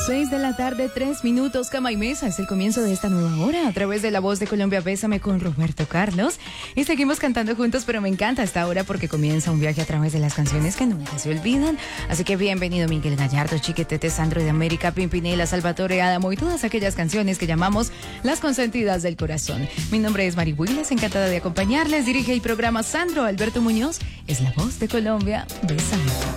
6 de la tarde, 3 minutos, cama y mesa. Es el comienzo de esta nueva hora a través de La Voz de Colombia. Bésame con Roberto Carlos. Y seguimos cantando juntos, pero me encanta esta hora porque comienza un viaje a través de las canciones que nunca se olvidan. Así que bienvenido Miguel Gallardo, Chiquetete, Sandro de América, Pimpinela, Salvatore, Adamo y todas aquellas canciones que llamamos las consentidas del corazón. Mi nombre es Mari Willes, encantada de acompañarles. Dirige el programa Sandro Alberto Muñoz. Es La Voz de Colombia. Bésame.